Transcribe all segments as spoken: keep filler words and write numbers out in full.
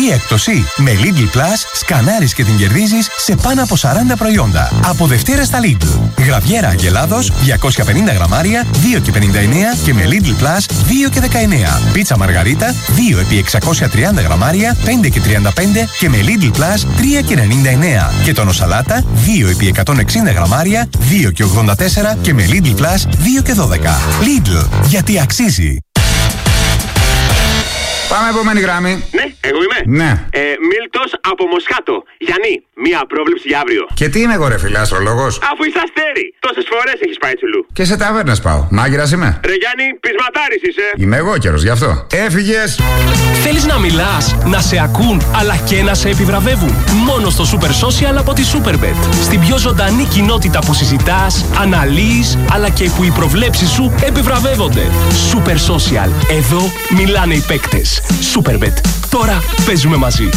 Τι έκπτωση! Με Lidl Plus σκανάρεις και την κερδίζεις σε πάνω από σαράντα προϊόντα. Από Δευτέρα στα Lidl. Γραβιέρα Αγελάδος διακόσια πενήντα γραμμάρια δύο και πενήντα εννέα και με Lidl Plus δύο και δεκαεννέα. Πίτσα Μαργαρίτα δύο επί εξακόσια τριάντα γραμμάρια πέντε και τριάντα πέντε και με Lidl Plus τρία και ενενήντα εννέα. Και τόνο σαλάτα δύο επί εκατόν εξήντα γραμμάρια δύο και ογδόντα τέσσερα και με Lidl Plus δύο και δώδεκα. Lidl, γιατί αξίζει. Πάμε επόμενη γράμμη. Ναι, εγώ είμαι. Ναι. Ε, Μίλτος από Μοσχάτο. Γιάννη, μία πρόβλεψη για αύριο. Και τι είμαι εγώ, ρε φίλε, αστρολόγος? Αφού είσαι αστέρι. Τόσες φορές έχεις πάει τσουλού. Και σε ταβέρνες πάω. Μάγειρας είμαι. Ρε Γιάννη, πεισματάρης είσαι. Είμαι εγώ καιρος, γι' αυτό. Έφυγες. Θέλεις να μιλάς, να σε ακούν, αλλά και να σε επιβραβεύουν? Μόνο στο Super Social από τη Superbet. Στην πιο ζωντανή κοινότητα που συζητάς, αναλύεις, αλλά και που οι προβλέψεις σου επιβραβεύονται. Super Social. Εδώ μιλάνε οι παίκτες. Superbet. Τώρα παίζουμε μαζί.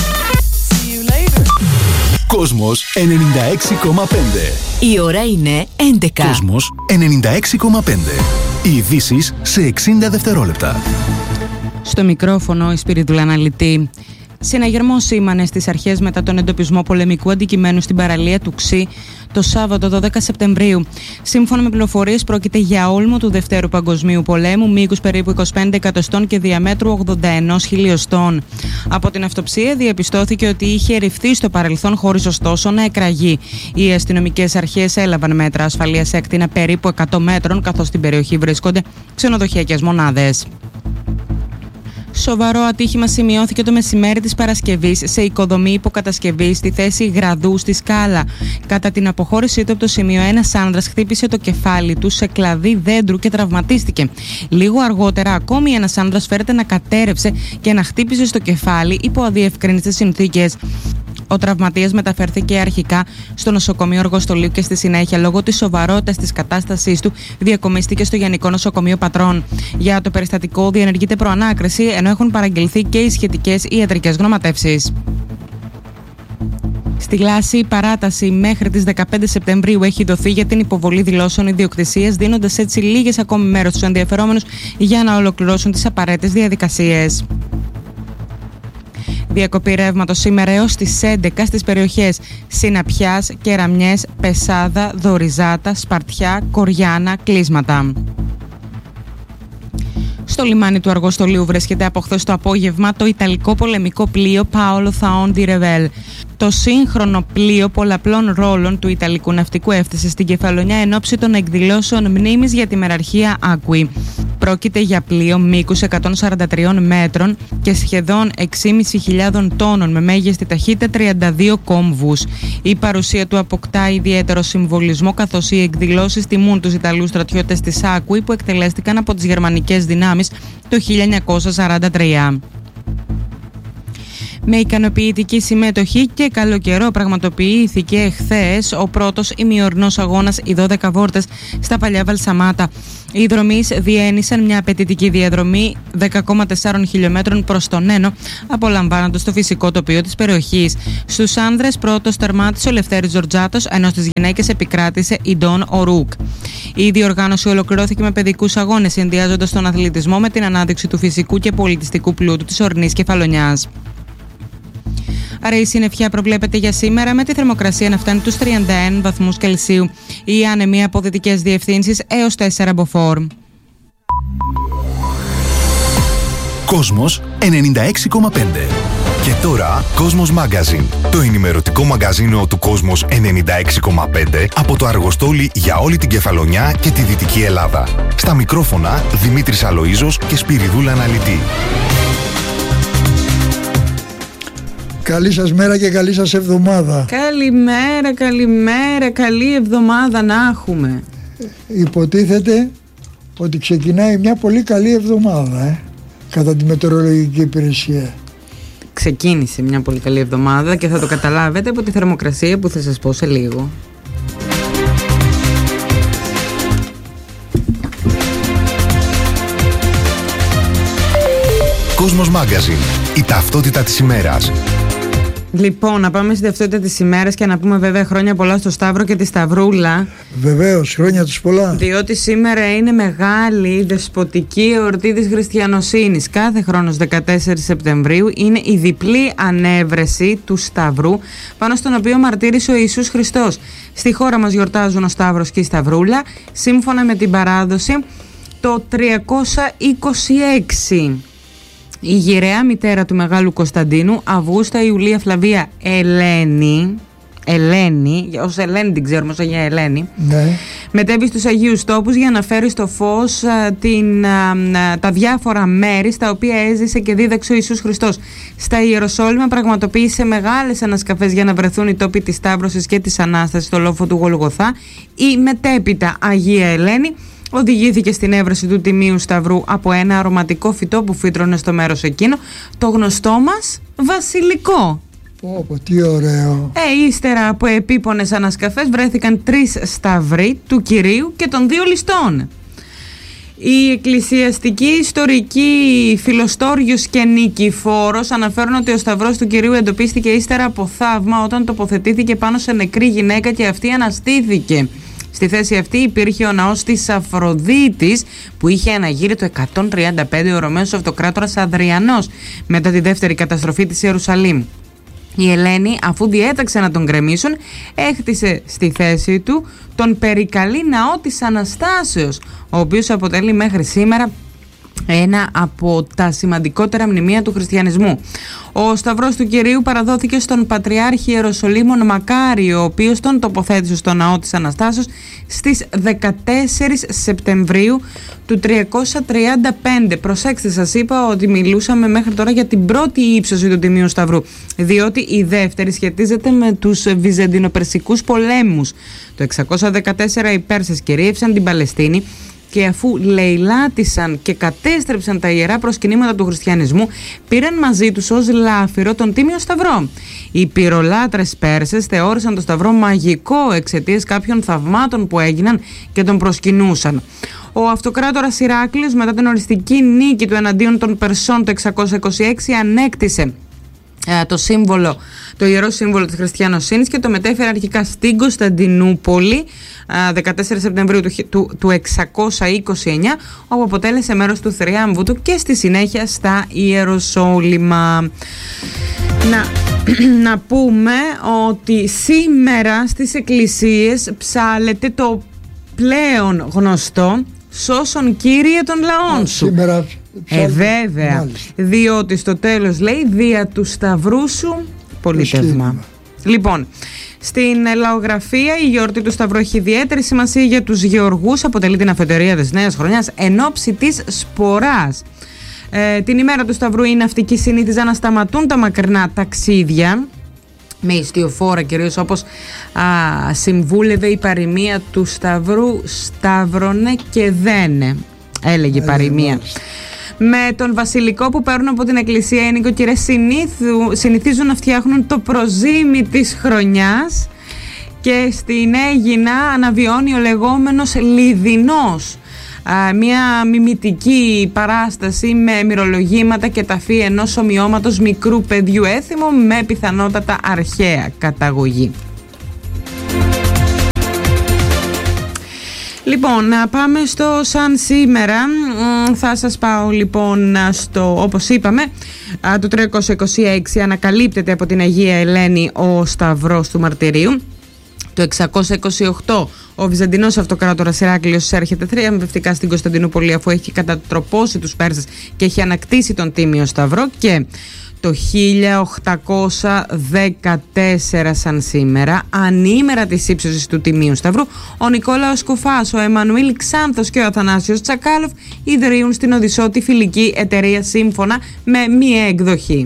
Κόσμος ενενήντα έξι κόμμα πέντε. Η ώρα είναι έντεκα. Κόσμος ενενήντα έξι κόμμα πέντε. Οι ειδήσεις σε εξήντα δευτερόλεπτα. Στο μικρόφωνο η Σπυρίδουλα Αναλυτή. Συναγερμό σήμανε στις αρχές μετά τον εντοπισμό πολεμικού αντικειμένου στην παραλία του Ξή το Σάββατο δώδεκα Σεπτεμβρίου. Σύμφωνα με πληροφορίες, πρόκειται για όλμο του Δευτέρου Παγκοσμίου Πολέμου, μήκους περίπου είκοσι πέντε εκατοστών και διαμέτρου ογδόντα ένα χιλιοστών. Από την αυτοψία διαπιστώθηκε ότι είχε ρηφθεί στο παρελθόν, χωρίς ωστόσο να εκραγεί. Οι αστυνομικές αρχές έλαβαν μέτρα ασφαλείας έκτινα περίπου εκατό μέτρων, καθώς στην περιοχή βρίσκονται ξενοδοχειακές μονάδες. Σοβαρό ατύχημα σημειώθηκε το μεσημέρι της Παρασκευής σε οικοδομή υποκατασκευή στη θέση Γραδού στη Σκάλα. Κατά την αποχώρησή του από το σημείο, ένας άνδρας χτύπησε το κεφάλι του σε κλαδί δέντρου και τραυματίστηκε. Λίγο αργότερα, ακόμη ένας άνδρας φέρεται να κατέρευσε και να χτύπησε στο κεφάλι υπό αδιευκρίνητες συνθήκες. Ο τραυματίας μεταφέρθηκε αρχικά στο νοσοκομείο Αργοστολίου και στη συνέχεια, λόγω της σοβαρότητας της κατάστασής του, διακομίστηκε στο Γενικό Νοσοκομείο Πατρών. Για το περιστατικό διενεργείται προανάκριση, ενώ έχουν παραγγελθεί και οι σχετικές ιατρικές γνωματεύσεις. Στη Λάση, η παράταση μέχρι τις δεκαπέντε Σεπτεμβρίου έχει δοθεί για την υποβολή δηλώσεων ιδιοκτησίας, δίνοντας έτσι λίγες ακόμη μέρες στους ενδιαφερόμενους για να ολοκληρώσουν τις απαραίτητες διαδικασίες. Διακοπή ρεύματος σήμερα έως τις έντεκα στις περιοχές Συναπιάς, Κεραμιές, Πεσάδα, Δοριζάτα, Σπαρτιά, Κοριάνα, Κλείσματα. Στο λιμάνι του Αργοστολίου βρίσκεται από χθες το απόγευμα το ιταλικό πολεμικό πλοίο Paolo Thaon di Revel. Το σύγχρονο πλοίο πολλαπλών ρόλων του Ιταλικού ναυτικού έφτασε στην Κεφαλονιά εν ώψη των εκδηλώσεων μνήμης για τη μεραρχία Άκουη. Πρόκειται για πλοίο μήκους εκατόν σαράντα τρία μέτρων και σχεδόν έξι χιλιάδες πεντακόσιων τόνων με μέγιστη ταχύτητα τριάντα δύο κόμβους. Η παρουσία του αποκτά ιδιαίτερο συμβολισμό, καθώς οι εκδηλώσεις τιμούν τους Ιταλούς στρατιώτες της Άκουη που εκτελέστηκαν από τις γερμανικές δυνάμεις το χίλια εννιακόσια σαράντα τρία. Με ικανοποιητική συμμετοχή και καλό καιρό πραγματοποιήθηκε εχθές ο πρώτος ημιορεινός αγώνας οι δώδεκα βόλτες στα Παλιά Βαλσαμάτα. Οι δρομείς διένυσαν μια απαιτητική διαδρομή δέκα κόμμα τέσσερα χιλιόμετρων προς τον Ένο, απολαμβάνοντας το φυσικό τοπίο της περιοχής. Στους άνδρες πρώτος τερμάτισε ο Λευτέρης Ζορτζάτος, ενώ στις γυναίκες επικράτησε η Ντόν Ορούκ. Η διοργάνωση ολοκληρώθηκε με παιδικούς αγώνες, συνδυάζοντας τον αθλητισμό με την ανάδειξη του φυσικού και πολιτιστικού πλούτου της ορεινής Κεφαλονιάς. Άρα η συννεφιά προβλέπεται για σήμερα, με τη θερμοκρασία να φτάνει τους τριάντα ένα βαθμούς Κελσίου. Οι άνεμοι από δυτικές διευθύνσεις έως τέσσερα μποφόρ. Κόσμος ενενήντα έξι κόμμα πέντε. Και τώρα Κόσμος Magazine, το ενημερωτικό μαγκαζίνο του Κόσμος ενενήντα έξι κόμμα πέντε από το Αργοστόλι για όλη την Κεφαλονιά και τη Δυτική Ελλάδα. Στα μικρόφωνα Δημήτρης Αλοΐζος και Σπυριδούλα Αναλυτή. Καλή σας μέρα και καλή σας εβδομάδα. Καλημέρα, καλημέρα, καλή εβδομάδα να έχουμε. Υποτίθεται ότι ξεκινάει μια πολύ καλή εβδομάδα, ε, κατά τη μετεωρολογική υπηρεσία. Ξεκίνησε μια πολύ καλή εβδομάδα και θα το καταλάβετε από τη θερμοκρασία που θα σας πω σε λίγο. Κόσμος Magazine, η ταυτότητα της ημέρας. Λοιπόν, να πάμε στη ταυτότητα της ημέρας και να πούμε βέβαια χρόνια πολλά στο Σταύρο και τη Σταυρούλα. Βεβαίως, χρόνια τους πολλά. Διότι σήμερα είναι μεγάλη δεσποτική εορτή της χριστιανοσύνης. Κάθε χρόνος δεκατέσσερις Σεπτεμβρίου είναι η διπλή ανέβρεση του Σταυρού, πάνω στον οποίο μαρτύρησε ο Ιησούς Χριστός. Στη χώρα μας γιορτάζουν ο Σταύρος και η Σταυρούλα, σύμφωνα με την παράδοση, το τριακόσια είκοσι έξι. Η γυραιά μητέρα του Μεγάλου Κωνσταντίνου, Αυγούστα Ιουλία Φλαβία Ελένη, Ελένη, ως Ελένη την ξέρουμε, ως Αγία Ελένη, ναι, μετέβη στους Αγίους Τόπους για να φέρει στο φως α, την, α, α, τα διάφορα μέρη στα οποία έζησε και δίδαξε ο Ιησούς Χριστός. Στα Ιεροσόλυμα πραγματοποίησε μεγάλες ανασκαφές για να βρεθούν οι τόποι της Σταύρωσης και της Ανάστασης στο λόφο του Γολγοθά. Η μετέπειτα Αγία Ελένη οδηγήθηκε στην έβρεση του Τιμίου Σταυρού από ένα αρωματικό φυτό που φύτρωνε στο μέρος εκείνο, το γνωστό μας βασιλικό. Πω, πω, τι ωραίο. Ε, ύστερα από επίπονες ανασκαφές βρέθηκαν τρεις σταυροί του Κυρίου και των δύο ληστών. Η εκκλησιαστική ιστορική Φιλοστόριος και Νικηφόρος αναφέρουν ότι ο σταυρός του Κυρίου εντοπίστηκε ύστερα από θαύμα όταν τοποθετήθηκε πάνω σε νεκρή γυναίκα και αυτή αναστήθηκε. Στη θέση αυτή υπήρχε ο ναός της Αφροδίτης που είχε αναγείρει το εκατόν τριάντα πέντε ο Ρωμαίος Αυτοκράτορας Αδριανός μετά τη δεύτερη καταστροφή της Ιερουσαλήμ. Η Ελένη, αφού διέταξε να τον γκρεμίσουν, έχτισε στη θέση του τον περικαλή ναό της Αναστάσεως, ο οποίος αποτελεί μέχρι σήμερα ένα από τα σημαντικότερα μνημεία του χριστιανισμού. Ο Σταυρός του Κυρίου παραδόθηκε στον Πατριάρχη Ιεροσολύμων Μακάριο, ο οποίος τον τοποθέτησε στο ναό της Αναστάσεως στις δεκατέσσερις Σεπτεμβρίου του τριακόσια τριάντα πέντε. Προσέξτε, σας είπα ότι μιλούσαμε μέχρι τώρα για την πρώτη ύψωση του Τιμίου Σταυρού, διότι η δεύτερη σχετίζεται με τους Βυζαντινοπερσικούς πολέμους. Το εξακόσια δεκατέσσερα οι Πέρσες κυρίευσαν την Παλαιστίνη και αφού λαιλάτισαν και κατέστρεψαν τα ιερά προσκυνήματα του χριστιανισμού, πήραν μαζί τους ως λάφυρο τον Τίμιο Σταυρό. Οι πυρολάτρες Πέρσες θεώρησαν τον Σταυρό μαγικό εξαιτίας κάποιων θαυμάτων που έγιναν και τον προσκυνούσαν. Ο Αυτοκράτορας Ηράκλειος, μετά την οριστική νίκη του εναντίον των Περσών το εξακόσια είκοσι έξι, ανέκτησε το σύμβολο, το ιερό σύμβολο της χριστιανοσύνης και το μετέφερε αρχικά στην Κωνσταντινούπολη δεκατέσσερις Σεπτεμβρίου του, του, του εξακόσια είκοσι εννιά, όπου αποτέλεσε μέρος του θριάμβου του και στη συνέχεια στα Ιεροσόλυμα. Να, να πούμε ότι σήμερα στις εκκλησίες ψάλεται το πλέον γνωστό «Σώσον Κύριε των λαών σου». Σήμερα Ε, βέβαια, μάλιστα. Διότι στο τέλος λέει «Δια του σταυρού σου πολίτευμα». Λοιπόν, στην λαογραφία η γιορτή του Σταυρού έχει ιδιαίτερη σημασία για τους γεωργούς, αποτελεί την αφετηρία της νέας χρονιάς εν ώψη της σποράς. Ε, την ημέρα του Σταυρού οι ναυτικοί συνήθιζαν να σταματούν τα μακρινά ταξίδια με ιστιοφόρα κυρίως, όπως α, συμβούλευε η παροιμία του Σταυρού «Σταύρωνε και δένε», έλεγε η παροιμία. Με τον βασιλικό που παίρνουν από την εκκλησία, οι νοικοκυρές συνηθίζουν να φτιάχνουν το προζύμι της χρονιάς και στην Αίγινα αναβιώνει ο λεγόμενος Λιδινός, μια μιμητική παράσταση με μυρολογήματα και ταφή ενός ομοιώματος μικρού παιδιού έθιμου με πιθανότατα αρχαία καταγωγή. Λοιπόν, να πάμε στο σαν σήμερα. Θα σας πάω λοιπόν στο, όπως είπαμε, το τριακόσια είκοσι έξι ανακαλύπτεται από την Αγία Ελένη ο Σταυρός του Μαρτυρίου. Το εξακόσια είκοσι οκτώ ο Βυζαντινός Αυτοκράτορας Ηράκλειος έρχεται θριαμβευτικά στην Κωνσταντινούπολη, αφού έχει κατατροπώσει τους Πέρσες και έχει ανακτήσει τον Τίμιο Σταυρό. Και το χίλια οκτακόσια δεκατέσσερα σαν σήμερα, ανήμερα της ύψωσης του Τιμίου Σταυρού, ο Νικόλαος Κουφάς, ο Εμμανουήλ Ξάνθος και ο Αθανάσιος Τσακάλοφ ιδρύουν στην Οδυσσό τη φιλική εταιρεία σύμφωνα με μία εκδοχή.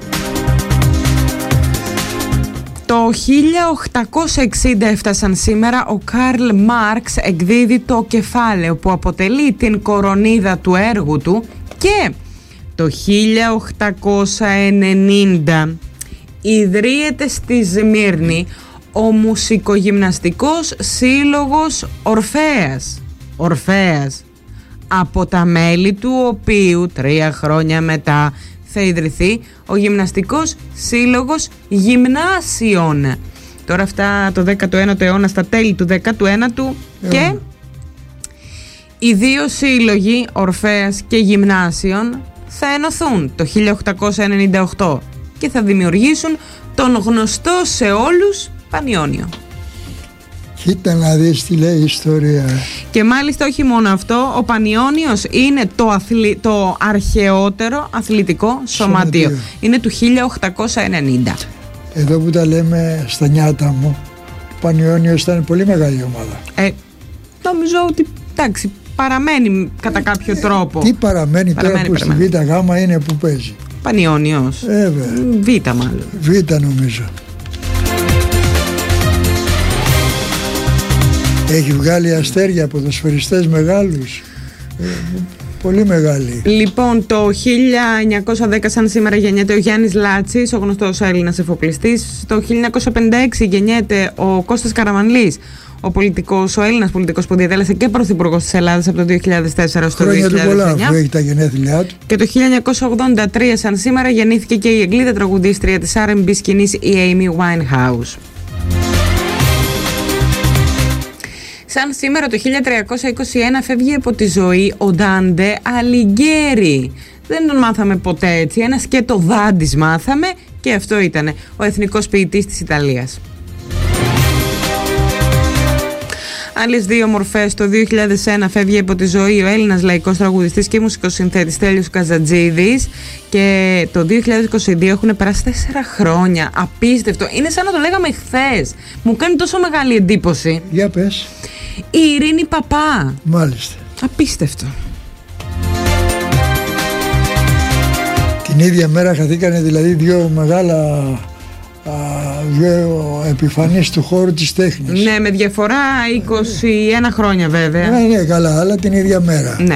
Το χίλια οκτακόσια εξήντα επτά σαν σήμερα ο Καρλ Μάρξ εκδίδει το κεφάλαιο που αποτελεί την κορονίδα του έργου του. Και το χίλια οκτακόσια ενενήντα ιδρύεται στη Σμύρνη ο Μουσικογυμναστικός Σύλλογος Ορφέας. Ορφέας, από τα μέλη του οποίου τρία χρόνια μετά θα ιδρυθεί ο Γυμναστικός Σύλλογος Γυμνάσιων. Τώρα αυτά το δέκατο ένατο αιώνα, στα τέλη του δέκατου ένατου, yeah. και οι δύο σύλλογοι Ορφέας και Γυμνάσιων θα ενωθούν το χίλια οκτακόσια ενενήντα οκτώ και θα δημιουργήσουν τον γνωστό σε όλους Πανιώνιο. Κοίτα να δεις τι λέει η ιστορία. Και μάλιστα όχι μόνο αυτό, ο Πανιώνιος είναι το, αθλη... το αρχαιότερο αθλητικό σωματείο. σωματείο. Είναι του χίλια οκτακόσια ενενήντα. Εδώ που τα λέμε στα νιάτα μου, ο Πανιώνιος ήταν πολύ μεγάλη ομάδα. Ε, νομίζω ότι εντάξει, παραμένει κατά κάποιο ε, τρόπο. Τι παραμένει, παραμένει τώρα που παραμένει. Στη Β' Γ είναι που παίζει. Πανιώνιος. Ε, Β' μάλλον. Β' νομίζω. Έχει βγάλει αστέρια, ποδοσφαιριστές μεγάλους, ε, πολύ μεγάλοι. Λοιπόν, το χίλια εννιακόσια δέκα σαν σήμερα γεννιέται ο Γιάννης Λάτσης, ο γνωστός Έλληνας εφοπλιστής. Το χίλια εννιακόσια πενήντα έξι γεννιέται ο Κώστας Καραμανλής, ο, πολιτικός, ο Έλληνας πολιτικός που διατέλεσε και πρωθυπουργός της Ελλάδας από το δύο χιλιάδες τέσσερα στο δύο χιλιάδες εννιά. Χρόνια του πολλά, αφού έχει τα γενέθλιά του. Και το χίλια εννιακόσια ογδόντα τρία σαν σήμερα γεννήθηκε και η Εγγλίδα τραγουδίστρια της αρ εν μπι σκηνής, η Amy Winehouse. Σαν σήμερα το χίλια τριακόσια είκοσι ένα φεύγει από τη ζωή ο Ντάντε Αλιγκέρι. Δεν τον μάθαμε ποτέ έτσι, ένα σκέτο Δάντης μάθαμε και αυτό ήταν ο εθνικός ποιητής της Ιταλίας. Άλλες δύο μορφές. Το δύο χιλιάδες ένα φεύγει από τη ζωή ο Έλληνας λαϊκός τραγουδιστής και μουσικοσυνθέτης Τέλειος Καζατζίδης και το δύο χιλιάδες είκοσι δύο έχουν περάσει τέσσερα χρόνια. Απίστευτο. Είναι σαν να το λέγαμε χθες. Μου κάνει τόσο μεγάλη εντύπωση. Για πες. Η Ειρήνη Παπά. Μάλιστα. Απίστευτο. Την ίδια μέρα χαθήκανε δηλαδή δύο μεγάλα, α, δύο επιφανείς του χώρου της τέχνης. Ναι, με διαφορά είκοσι ένα χρόνια βέβαια. Ναι, ναι, καλά, αλλά την ίδια μέρα. Ναι.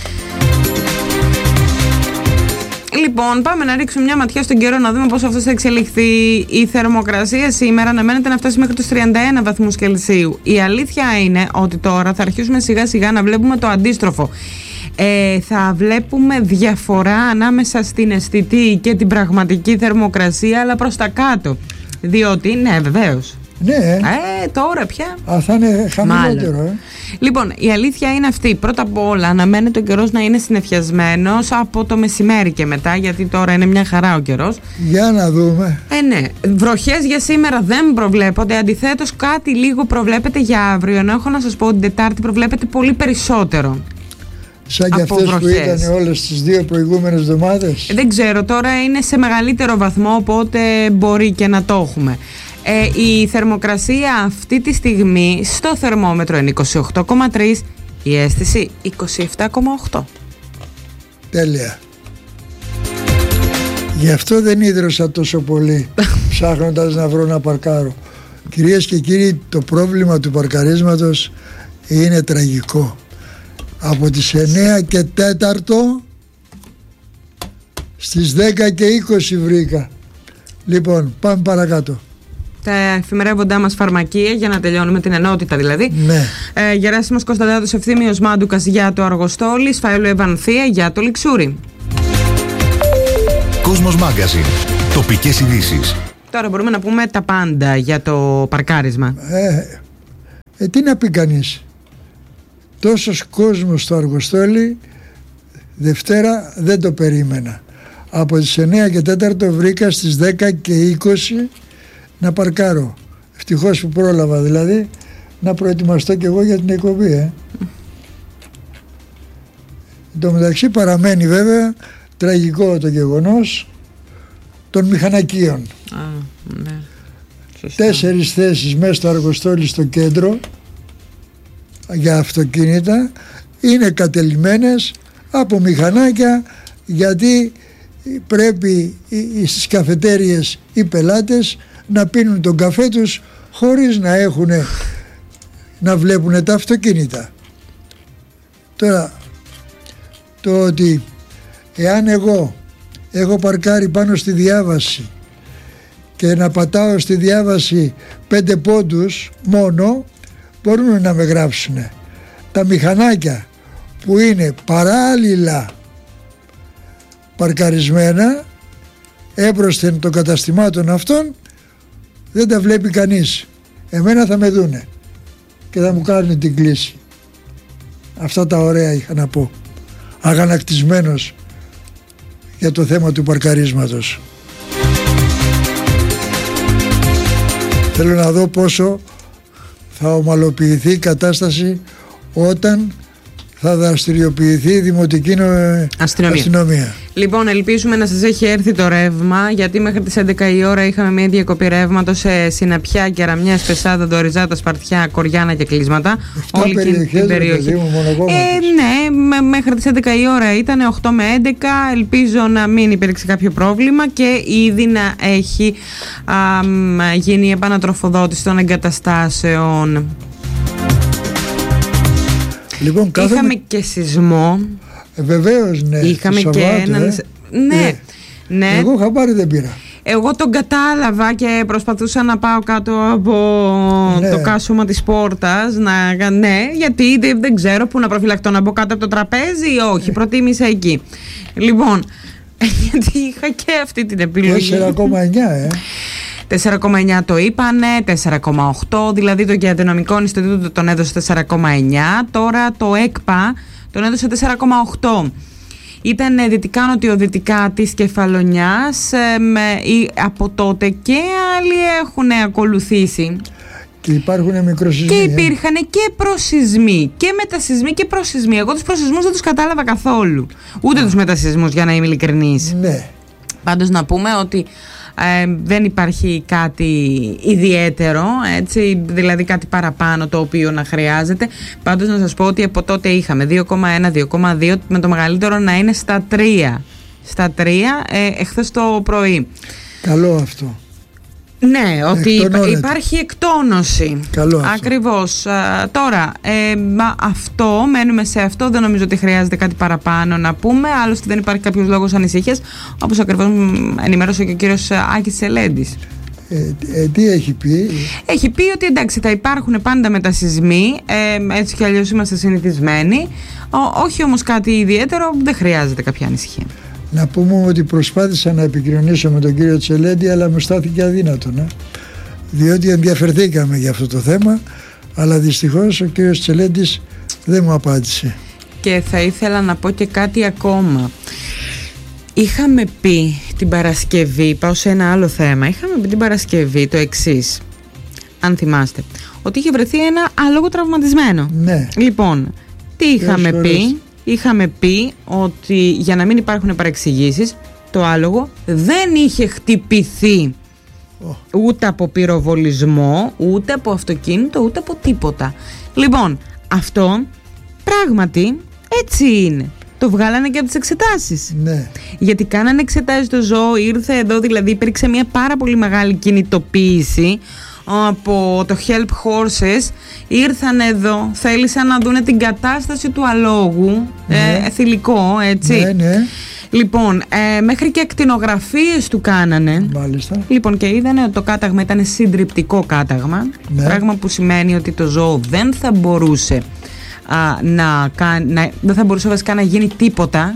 Λοιπόν, πάμε να ρίξουμε μια ματιά στον καιρό να δούμε πώς αυτό θα εξελιχθεί. Η θερμοκρασία σήμερα αναμένεται να φτάσει μέχρι τους τριάντα ένα βαθμούς Κελσίου. Η αλήθεια είναι ότι τώρα θα αρχίσουμε σιγά σιγά να βλέπουμε το αντίστροφο. Ε, θα βλέπουμε διαφορά ανάμεσα στην αισθητή και την πραγματική θερμοκρασία, αλλά προς τα κάτω. Διότι, ναι, βεβαίως. Ναι. Ε, τώρα πια. Α, θα είναι χαμηλότερο, ε. Λοιπόν, η αλήθεια είναι αυτή. Πρώτα απ' όλα, αναμένεται ο καιρός να είναι συννεφιασμένος από το μεσημέρι και μετά, γιατί τώρα είναι μια χαρά ο καιρός. Για να δούμε. Ε, ναι. Βροχές για σήμερα δεν προβλέπονται. Αντιθέτως, κάτι λίγο προβλέπεται για αύριο. Ενώ έχω να σας πω ότι την Τετάρτη προβλέπεται πολύ περισσότερο. Σαν και αυτές που ήταν όλες τις δύο προηγούμενες εβδομάδες. Ε, δεν ξέρω, τώρα είναι σε μεγαλύτερο βαθμό, οπότε μπορεί και να το έχουμε. Ε, η θερμοκρασία αυτή τη στιγμή στο θερμόμετρο είναι είκοσι οκτώ κόμμα τρία, η αίσθηση είκοσι επτά κόμμα οκτώ. Τέλεια. Γι' αυτό δεν ίδρωσα τόσο πολύ ψάχνοντας να βρω να παρκάρω. Κυρίες και κύριοι, το πρόβλημα του παρκαρίσματος είναι τραγικό. Από τις εννιά και τέταρτο στις δέκα και είκοσι βρήκα. Λοιπόν, πάμε παρακάτω. Τα εφημερεύοντά μας φαρμακεία, για να τελειώνουμε την ενότητα δηλαδή. Ναι. ε, Γεράσιμος Κωνσταντάτος, Ευθύμιος Μάντουκας για το Αργοστόλι, Σφαΐλου Ευανθία για το Λιξούρι. Κόσμος Μάγκαζιν. Τοπικές ειδήσεις. Τώρα μπορούμε να πούμε τα πάντα για το παρκάρισμα. Ε, ε, τι να πει κανείς. Τόσος κόσμος στο Αργοστόλι Δευτέρα δεν το περίμενα. Από τις εννιά και τέταρτο βρήκα στις δέκα και είκοσι να παρκάρω. Ευτυχώς που πρόλαβα δηλαδή να προετοιμαστώ κι εγώ για την εκπομπή. Ε. Εν τω μεταξύ παραμένει βέβαια τραγικό το γεγονός των μηχανακίων. Α, ναι. Τέσσερις θέσεις μέσα στο Αργοστόλι στο κέντρο για αυτοκίνητα είναι κατελημμένες από μηχανάκια, γιατί πρέπει στις καφετέριες οι πελάτες να πίνουν τον καφέ τους χωρίς να έχουν να βλέπουν τα αυτοκίνητα. Τώρα το ότι εάν εγώ έχω παρκάρει πάνω στη διάβαση και να πατάω στη διάβαση πέντε πόντους μόνο, μπορούν να με γράψουν. Τα μηχανάκια που είναι παράλληλα παρκαρισμένα έμπροσθεν των καταστημάτων αυτών, δεν τα βλέπει κανείς. Εμένα θα με δούνε και θα μου κάνουν την κλίση. Αυτά τα ωραία είχα να πω, αγανακτισμένος για το θέμα του παρκαρίσματος. Θέλω να δω πόσο θα ομαλοποιηθεί η κατάσταση όταν θα δραστηριοποιηθεί η δημοτική αστυνομία. αστυνομία. Λοιπόν, ελπίζουμε να σας έχει έρθει το ρεύμα, γιατί μέχρι τις έντεκα η ώρα είχαμε μια διακοπή ρεύματος σε Συναπιά, Κεραμιάς, Πεσάδα, Δοριζάτα, Σπαρτιά, Κοριάνα και κλείσματα. Όλη την περιοχή. Μου, ε, ναι, μέχρι τις έντεκα η ώρα ήταν οκτώ με έντεκα. Ελπίζω να μην υπήρξε κάποιο πρόβλημα και ήδη να έχει α, γίνει η επανατροφοδότηση των εγκαταστάσεων. Λοιπόν, κάθομαι... Είχαμε και σεισμό. Ε, βεβαίως, ναι. Είχαμε και έναν. Ε. Ναι, ε. ναι. Εγώ χαμπάρι δεν πήρα. Εγώ τον κατάλαβα και προσπαθούσα να πάω κάτω από ναι. το κάσωμα της πόρτας. Να... Ναι, γιατί δεν, δεν ξέρω πού να προφυλακτώ, να μπω κάτω από το τραπέζι ή όχι. Ε. Προτίμησα εκεί. Λοιπόν, γιατί είχα και αυτή την επιλογή. τέσσερα κόμμα εννιά, ε. τέσσερα κόμμα εννιά το είπανε, τέσσερα κόμμα οκτώ, δηλαδή το Γεωδυναμικό Ινστιτούτο τον έδωσε τέσσερα κόμμα εννιά, τώρα το ΕΚΠΑ τον έδωσε τέσσερα κόμμα οκτώ. Ήταν δυτικά νοτιοδυτικά της Κεφαλονιάς, ε, με, από τότε και άλλοι έχουν ακολουθήσει. Και υπάρχουν μικροσυσμοί. Και υπήρχαν και προσυσμοί. Και μετασυσμοί και προσυσμοί. Εγώ τους προσυσμούς δεν τους κατάλαβα καθόλου. Ούτε τους μετασυσμούς, για να είμαι ειλικρινής. Ναι. Πάντως να πούμε ότι Ε, δεν υπάρχει κάτι ιδιαίτερο, έτσι, δηλαδή κάτι παραπάνω το οποίο να χρειάζεται. Πάντως να σας πω ότι από τότε είχαμε δύο κόμμα ένα, δύο κόμμα δύο, με το μεγαλύτερο να είναι στα τρία. Στα τρία ε, εχθές το πρωί. Καλό αυτό. Ναι, ότι υπάρχει εκτόνωση. Καλό αυτό. Ακριβώς. Α, τώρα, ε, μα αυτό, μένουμε σε αυτό, δεν νομίζω ότι χρειάζεται κάτι παραπάνω να πούμε, άλλωστε δεν υπάρχει κάποιος λόγος ανησυχίας, όπως ακριβώς ενημέρωσε και ο κύριος Άκης Τσελέντης. Ε, ε, τι έχει πει? Έχει πει ότι εντάξει, θα υπάρχουν πάντα μετασυσμοί, ε, έτσι κι αλλιώς είμαστε συνηθισμένοι, Ό, όχι όμως κάτι ιδιαίτερο, δεν χρειάζεται κάποια ανησυχία. Να πούμε ότι προσπάθησα να επικοινωνήσω με τον κύριο Τσελέντη, αλλά μου στάθηκε αδύνατον, ε? διότι ενδιαφερθήκαμε για αυτό το θέμα, αλλά δυστυχώς ο κύριος Τσελέντης δεν μου απάντησε. Και θα ήθελα να πω και κάτι ακόμα. Είχαμε πει την Παρασκευή, πάω σε ένα άλλο θέμα, είχαμε πει την Παρασκευή το εξής, αν θυμάστε, ότι είχε βρεθεί ένα άλογο τραυματισμένο. Ναι. Λοιπόν, τι είχαμε πει? Είχαμε πει ότι για να μην υπάρχουν παρεξηγήσεις, το άλογο δεν είχε χτυπηθεί oh. ούτε από πυροβολισμό, ούτε από αυτοκίνητο, ούτε από τίποτα. Λοιπόν, αυτό πράγματι έτσι είναι. Το βγάλανε και από τις εξετάσεις. Ναι. Γιατί κάνανε εξετάσεις το ζώο, ήρθε εδώ, δηλαδή υπήρξε μια πάρα πολύ μεγάλη κινητοποίηση από το Help Horses, ήρθαν εδώ, θέλησαν να δούνε την κατάσταση του αλόγου, ναι. ε, θηλυκό, έτσι. Ναι, ναι. Λοιπόν, ε, μέχρι και ακτινογραφίες του κάνανε. Μάλιστα. Λοιπόν, και είδανε ότι το κάταγμα ήταν συντριπτικό κάταγμα, ναι. Πράγμα που σημαίνει ότι το ζώο δεν θα μπορούσε α, να, να, δεν θα μπορούσε βασικά να γίνει τίποτα